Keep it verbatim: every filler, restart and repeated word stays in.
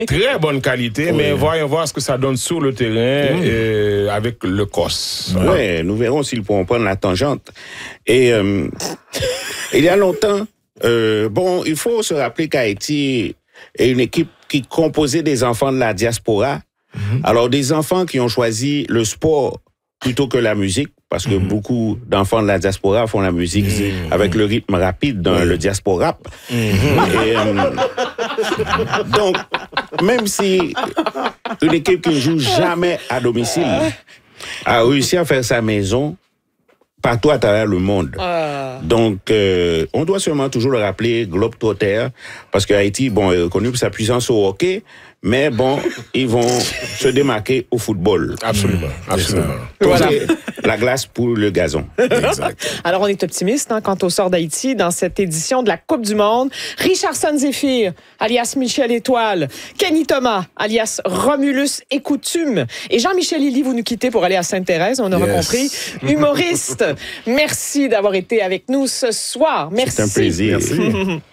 Très bonne qualité, oui. Mais voyons voir ce que ça donne sur le terrain mmh. euh, avec le C O S. Oui, ouais, nous verrons s'ils pourront prendre la tangente. Et euh, il y a longtemps, euh, bon, il faut se rappeler qu'Haïti est une équipe qui composait des enfants de la diaspora. Mmh. Alors, des enfants qui ont choisi le sport plutôt que la musique, parce que mmh. beaucoup d'enfants de la diaspora font la musique mmh. avec le rythme rapide dans mmh. le diaspora. Mmh. Et, euh, donc, même si une équipe qui ne joue jamais à domicile a réussi à faire sa maison partout à travers le monde. Ah. Donc, euh, on doit seulement toujours le rappeler, globe-trotter, parce que Haïti, bon, est reconnu pour sa puissance au hockey, mais bon, ils vont se démarquer au football. Absolument, mmh, absolument. Voilà. La glace pour le gazon. Exact. Alors, on est optimiste hein, quant au sort d'Haïti dans cette édition de la Coupe du Monde. Richardson Zéphyr, alias Michel Étoile, Kenny Thomas, alias Romulus et Coutume, et Jean-Michel Lily, vous nous quittez pour aller à Sainte-Thérèse, on aura yes. compris. Humoriste, merci d'avoir été avec nous ce soir. Merci. C'est un plaisir. Merci.